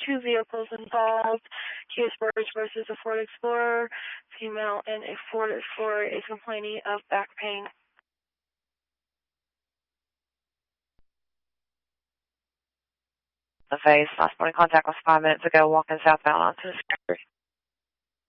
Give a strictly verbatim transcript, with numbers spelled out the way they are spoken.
two vehicles involved. Kia Sportage versus a Ford Explorer. Female in a Ford Explorer is complaining of back pain. The face. Last morning contact was five minutes ago, walking southbound onto the street.